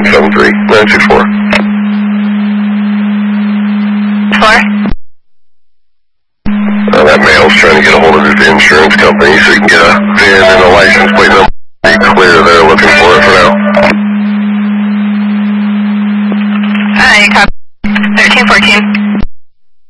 964. 4? That male's trying to get a hold of his insurance company so he can get a VIN and a license plate number. Be clear, they're looking for it for now. You copy. 1314.